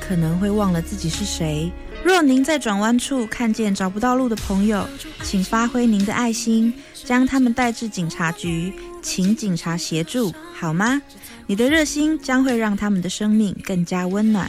可能会忘了自己是谁。若您在转弯处看见找不到路的朋友，请发挥您的爱心，将他们带至警察局，请警察协助，好吗？你的热心将会让他们的生命更加温暖。